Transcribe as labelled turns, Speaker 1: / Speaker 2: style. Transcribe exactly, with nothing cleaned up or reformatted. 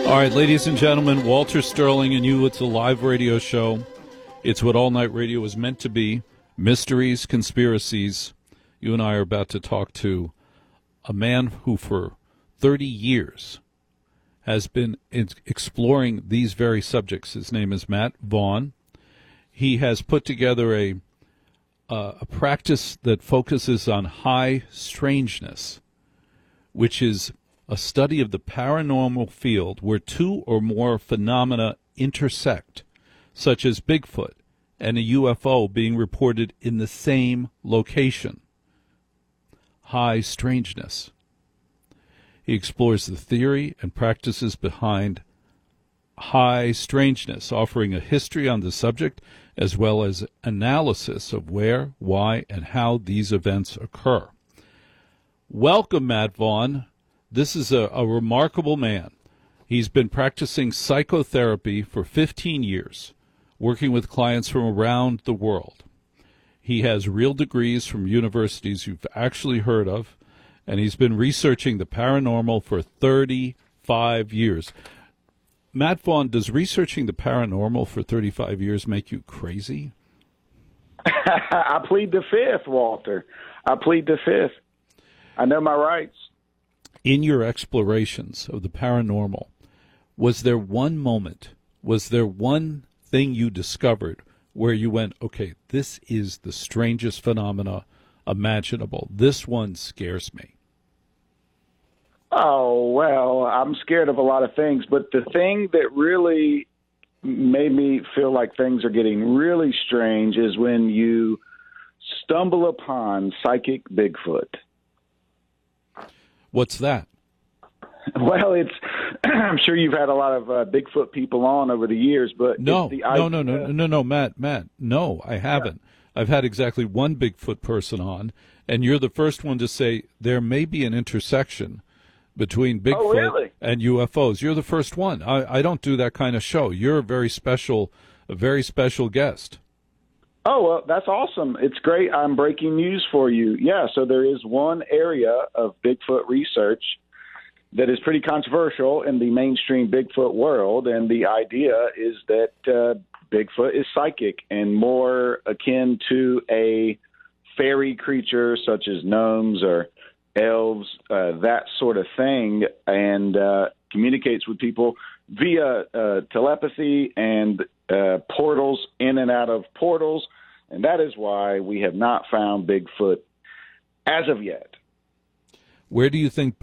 Speaker 1: All right, ladies and gentlemen, Walter Sterling and you, it's a live radio show. It's what All Night Radio is meant to be. Mysteries, conspiracies. You and I are about to talk to a man who for thirty years has been exploring these very subjects. His name is Matt Vaughn. He has put together a, uh, a practice that focuses on high strangeness, which is a study of the paranormal field where two or more phenomena intersect, such as Bigfoot and a U F O being reported in the same location. High strangeness. He explores the theory and practices behind high strangeness, offering a history on the subject as well as analysis of where, why, and how these events occur. Welcome, Matt Vaughn. This is a, a remarkable man. He's been practicing psychotherapy for fifteen years, working with clients from around the world. He has real degrees from universities you've actually heard of, and he's been researching the paranormal for thirty-five years. Matt Vaughn, does researching the paranormal for thirty-five years make you crazy?
Speaker 2: I plead the fifth, Walter. I plead the fifth. I know my rights.
Speaker 1: In your explorations of the paranormal, was there one moment, was there one thing you discovered where you went, okay, this is the strangest phenomena imaginable. This one scares me?
Speaker 2: Oh, well, I'm scared of a lot of things, but the thing that really made me feel like things are getting really strange is when you stumble upon psychic Bigfoot.
Speaker 1: What's that?
Speaker 2: Well, it's. I'm sure you've had a lot of uh, Bigfoot people on over the years, but
Speaker 1: no,
Speaker 2: it's the
Speaker 1: no,
Speaker 2: idea...
Speaker 1: no, no, no, no, Matt, Matt, no, I haven't. Yeah. I've had exactly one Bigfoot person on, and you're the first one to say there may be an intersection between Bigfoot
Speaker 2: oh, really?
Speaker 1: and U F Os. You're the first one. I, I don't do that kind of show. You're a very special, a very special guest.
Speaker 2: Oh, well, that's awesome. It's great. I'm breaking news for you. Yeah, so there is one area of Bigfoot research that is pretty controversial in the mainstream Bigfoot world, and the idea is that uh, Bigfoot is psychic and more akin to a fairy creature such as gnomes or elves, uh, that sort of thing, and uh, communicates with people via uh, telepathy and uh, portals, in and out of portals, and that is why we have not found Bigfoot as of yet.
Speaker 1: Where do you think